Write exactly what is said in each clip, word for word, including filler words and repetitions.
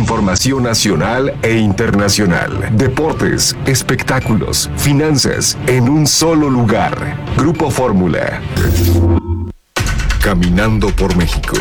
Información nacional e internacional. Deportes, espectáculos, finanzas, en un solo lugar. Grupo Fórmula. Caminando por México.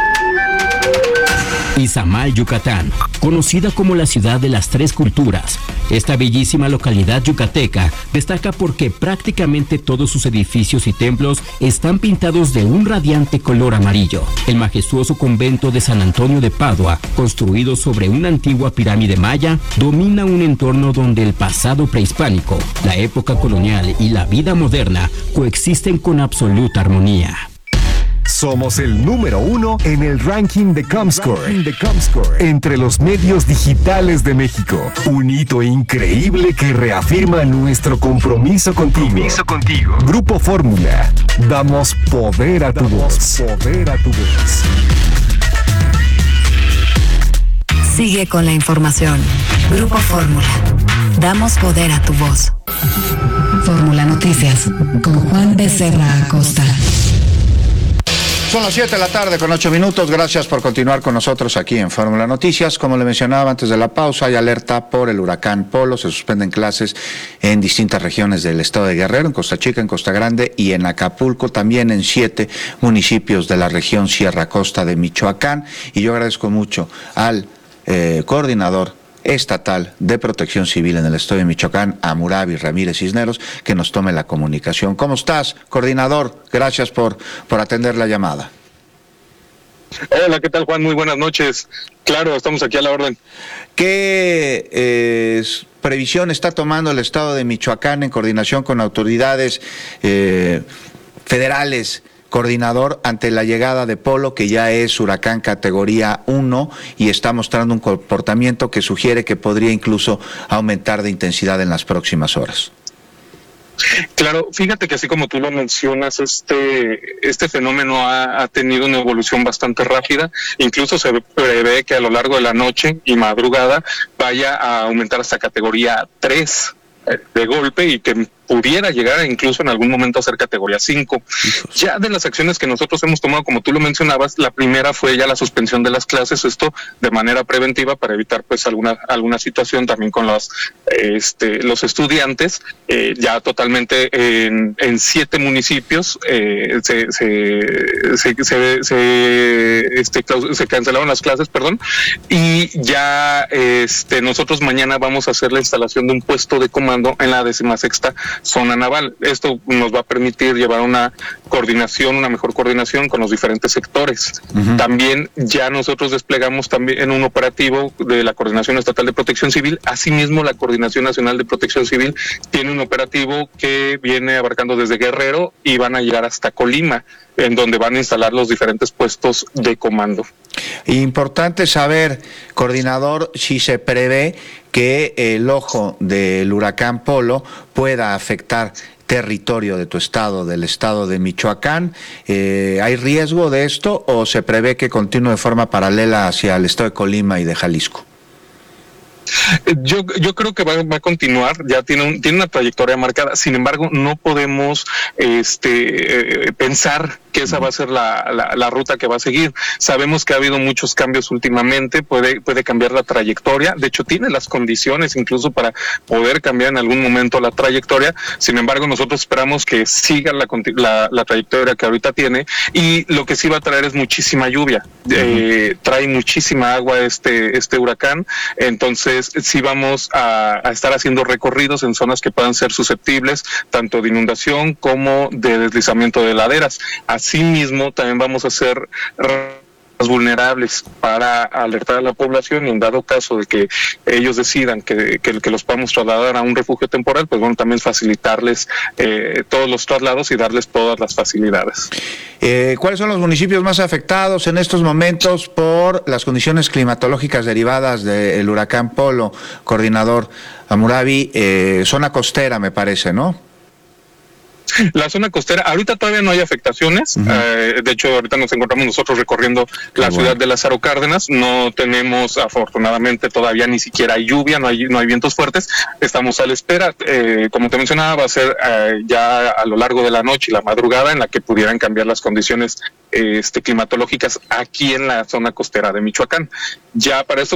Izamal, Yucatán, conocida como la ciudad de las tres culturas. Esta bellísima localidad yucateca destaca porque prácticamente todos sus edificios y templos están pintados de un radiante color amarillo. El majestuoso convento de San Antonio de Padua, construido sobre una antigua pirámide maya, domina un entorno donde el pasado prehispánico, la época colonial y la vida moderna coexisten con absoluta armonía. Somos el número uno en el ranking de Comscore, de Comscore entre los medios digitales de México. Un hito increíble que reafirma nuestro compromiso contigo. Compromiso contigo. Grupo Fórmula. Damos poder a tu voz. Poder a tu voz. Sigue con la información. Grupo Fórmula. Damos poder a tu voz. Fórmula Noticias con Juan Becerra Acosta. Son las siete de la tarde con ocho minutos. Gracias por continuar con nosotros aquí en Fórmula Noticias. Como le mencionaba antes de la pausa, hay alerta por el huracán Polo. Se suspenden clases en distintas regiones del estado de Guerrero, en Costa Chica, en Costa Grande y en Acapulco, también en siete municipios de la región Sierra Costa de Michoacán. Y yo agradezco mucho al eh, coordinador estatal de Protección Civil en el estado de Michoacán, a Murabi Ramírez Cisneros, que nos tome la comunicación. ¿Cómo estás, coordinador? Gracias por, por atender la llamada. Hola, ¿qué tal, Juan? Muy buenas noches. Claro, estamos aquí a la orden. ¿Qué eh, previsión está tomando el estado de Michoacán en coordinación con autoridades eh, federales, coordinador, ante la llegada de Polo, que ya es huracán categoría uno y está mostrando un comportamiento que sugiere que podría incluso aumentar de intensidad en las próximas horas? Claro, fíjate que así como tú lo mencionas, este este fenómeno ha, ha tenido una evolución bastante rápida. Incluso se prevé que a lo largo de la noche y madrugada vaya a aumentar hasta categoría tres de golpe y que pudiera llegar incluso en algún momento a ser categoría cinco. Ya de las acciones que nosotros hemos tomado, como tú lo mencionabas, la primera fue ya la suspensión de las clases, esto de manera preventiva para evitar pues alguna alguna situación también con los este los estudiantes. Eh, ya totalmente en, en siete municipios eh, se se se, se, se, este, se cancelaron las clases, perdón, y ya este nosotros mañana vamos a hacer la instalación de un puesto de comando en la decimasexta zona naval. Esto nos va a permitir llevar una coordinación, una mejor coordinación con los diferentes sectores. Uh-huh. También ya nosotros desplegamos también en un operativo de la Coordinación Estatal de Protección Civil. Asimismo, la Coordinación Nacional de Protección Civil tiene un operativo que viene abarcando desde Guerrero y van a llegar hasta Colima, en donde van a instalar los diferentes puestos de comando. Importante saber, coordinador, si se prevé que el ojo del huracán Polo pueda afectar territorio de tu estado, del estado de Michoacán. Eh, ¿Hay riesgo de esto o se prevé que continúe de forma paralela hacia el estado de Colima y de Jalisco? Yo yo creo que va, va a continuar, ya tiene un, tiene una trayectoria marcada. Sin embargo, no podemos este eh, pensar que esa va a ser la, la, la ruta que va a seguir. Sabemos que ha habido muchos cambios últimamente, puede puede cambiar la trayectoria, de hecho tiene las condiciones incluso para poder cambiar en algún momento la trayectoria. Sin embargo, nosotros esperamos que siga la, la, la trayectoria que ahorita tiene, y lo que sí va a traer es muchísima lluvia. Uh-huh. Eh, trae muchísima agua este este huracán, entonces sí vamos a, a estar haciendo recorridos en zonas que puedan ser susceptibles tanto de inundación como de deslizamiento de laderas. Asimismo, también vamos a hacer vulnerables para alertar a la población, y en dado caso de que ellos decidan que, que, que los podamos trasladar a un refugio temporal, pues bueno, también facilitarles eh, todos los traslados y darles todas las facilidades. Eh, ¿Cuáles son los municipios más afectados en estos momentos por las condiciones climatológicas derivadas del huracán Polo, coordinador Hammurabi? Eh, zona costera, me parece, ¿no? La zona costera, ahorita todavía no hay afectaciones. Uh-huh. eh, de hecho, ahorita nos encontramos nosotros recorriendo Qué la bueno. ciudad de Lázaro Cárdenas. No tenemos, afortunadamente, todavía ni siquiera hay lluvia, no hay no hay vientos fuertes. Estamos a la espera. Eh, como te mencionaba, va a ser eh, ya a lo largo de la noche y la madrugada en la que pudieran cambiar las condiciones eh, este, climatológicas aquí en la zona costera de Michoacán. Ya para esto